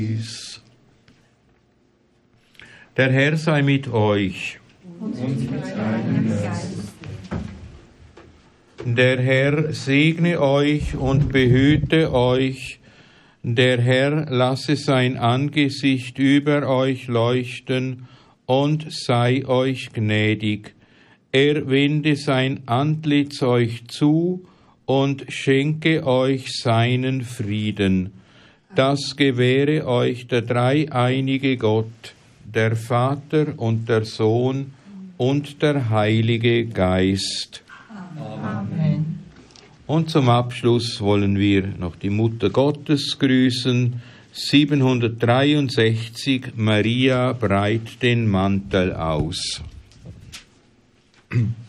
Der Herr sei mit euch. Und mit deinem Geist. Der Herr segne euch und behüte euch. Der Herr lasse sein Angesicht über euch leuchten und sei euch gnädig. Er wende sein Antlitz euch zu und schenke euch seinen Frieden. Das gewähre euch der dreieinige Gott, der Vater und der Sohn und der Heilige Geist. Amen. Und zum Abschluss wollen wir noch die Mutter Gottes grüßen. 763, Maria breit den Mantel aus.